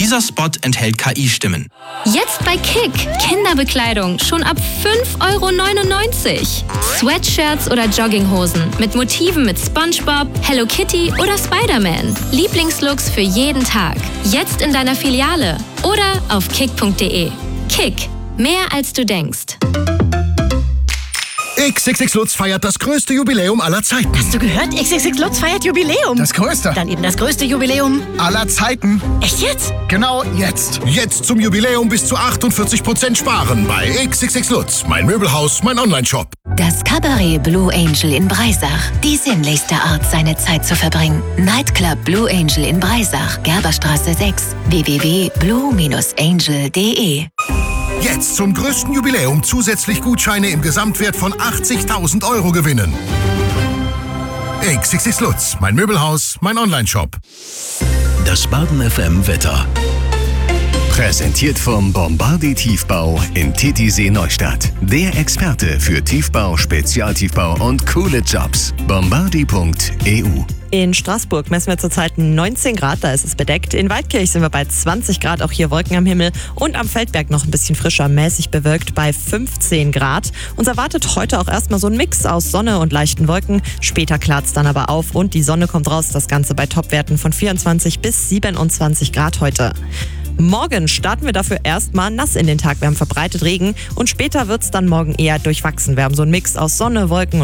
Dieser Spot enthält KI-Stimmen. Jetzt bei Kick. Kinderbekleidung schon ab 5,99 €. Sweatshirts oder Jogginghosen mit Motiven mit SpongeBob, Hello Kitty oder Spider-Man. Lieblingslooks für jeden Tag. Jetzt in deiner Filiale oder auf kick.de. Kick. Mehr als du denkst. XXX Lutz feiert das größte Jubiläum aller Zeiten. Hast du gehört? XXX Lutz feiert Jubiläum. Das größte. Dann eben das größte Jubiläum Aller Zeiten. Echt jetzt? Genau jetzt. Jetzt zum Jubiläum bis zu 48% sparen bei XXX Lutz. Mein Möbelhaus, mein Onlineshop. Das Cabaret Blue Angel in Breisach. Die sinnlichste Art, seine Zeit zu verbringen. Nightclub Blue Angel in Breisach. Gerberstraße 6. www.blue-angel.de. Jetzt zum größten Jubiläum zusätzlich Gutscheine im Gesamtwert von 80.000 € gewinnen. XXX Lutz, mein Möbelhaus, mein Onlineshop. Das Baden FM Wetter. Präsentiert vom Bombardi Tiefbau in Titisee Neustadt. Der Experte für Tiefbau, Spezialtiefbau und coole Jobs. Bombardi.eu. In Straßburg messen wir zurzeit 19 Grad, da ist es bedeckt. In Waldkirch sind wir bei 20 Grad, auch hier Wolken am Himmel. Und am Feldberg noch ein bisschen frischer, mäßig bewölkt bei 15 Grad. Uns erwartet heute auch erstmal so ein Mix aus Sonne und leichten Wolken. Später klart es dann aber auf und die Sonne kommt raus. Das Ganze bei Topwerten von 24 bis 27 Grad heute. Morgen starten wir dafür erstmal nass in den Tag. Wir haben verbreitet Regen und später wird es dann morgen eher durchwachsen. Wir haben so einen Mix aus Sonne, Wolken